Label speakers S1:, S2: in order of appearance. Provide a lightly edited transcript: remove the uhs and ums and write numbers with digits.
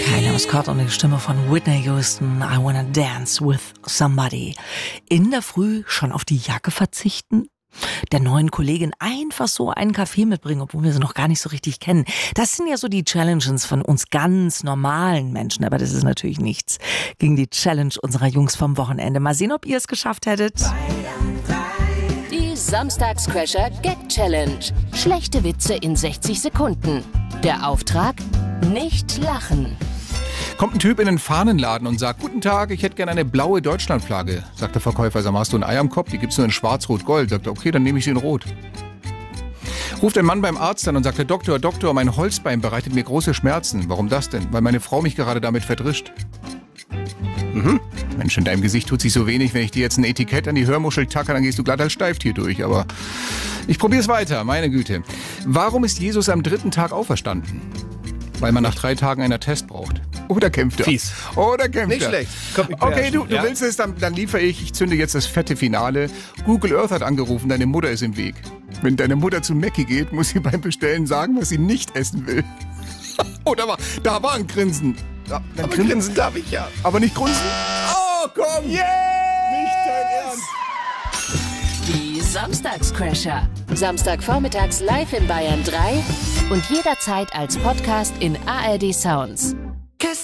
S1: Kylie Scott und die Stimme von Whitney Houston. I wanna dance with somebody. In der Früh schon auf die Jacke verzichten? Der neuen Kollegin einfach so einen Kaffee mitbringen, obwohl wir sie noch gar nicht so richtig kennen. Das sind ja so die Challenges von uns ganz normalen Menschen. Aber das ist natürlich nichts gegen die Challenge unserer Jungs vom Wochenende. Mal sehen, ob ihr es geschafft hättet.
S2: Die Samstagscrasher Gag Challenge. Schlechte Witze in 60 Sekunden. Der Auftrag? Nicht lachen.
S3: Kommt ein Typ in den Fahnenladen und sagt, guten Tag, ich hätte gerne eine blaue Deutschlandflagge. Sagt der Verkäufer, sag mal, hast du ein Ei am Kopf? Die gibt's nur in schwarz-rot-gold. Sagt er, okay, dann nehme ich sie in rot. Ruft ein Mann beim Arzt an und sagt, Doktor, mein Holzbein bereitet mir große Schmerzen. Warum das denn? Weil meine Frau mich gerade damit verdrischt. Mensch, in deinem Gesicht tut sich so wenig, wenn ich dir jetzt ein Etikett an die Hörmuschel tacke, dann gehst du glatt als Steiftier durch. Aber ich probier's weiter, meine Güte. Warum ist Jesus am 3. Tag auferstanden? Weil man nach 3 Tagen einen Attest braucht. Oder kämpft er?
S4: Fies.
S3: Oder kämpft
S4: Nicht
S3: er?
S4: schlecht. Kommt mit
S3: Okay, du
S4: ja?
S3: willst es, dann liefere ich. Ich zünde jetzt das fette Finale. Google Earth hat angerufen, deine Mutter ist im Weg. Wenn deine Mutter zu Mackie geht, muss sie beim Bestellen sagen, was sie nicht essen will. Oh, da war ein Grinsen. Ja,
S4: Aber grinsen darf ich ja.
S3: aber nicht grunzen? Oh, komm!
S4: Yes!
S3: Nicht dein Ernst!
S2: Die Samstagscrasher. Samstagvormittags live in Bayern 3 und jederzeit als Podcast in ARD Sounds.